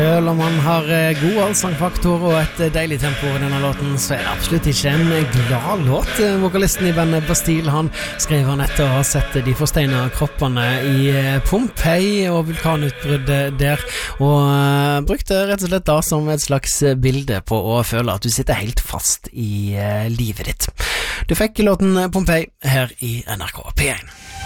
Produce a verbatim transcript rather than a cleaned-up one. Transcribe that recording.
Selv om han har god allsangfaktor og et deilig tempo i denne låten, så er det absolutt ikke en glad låt. Vokalisten i bandet Bastille, han skrev han etter å ha sett de forsteina kroppene i Pompeii og vulkanutbruddet der, og brukte rett og slett da som et slags bilde på å føle at du sitter helt fast i livet ditt. Du fikk låten Pompeii her i N R K P én.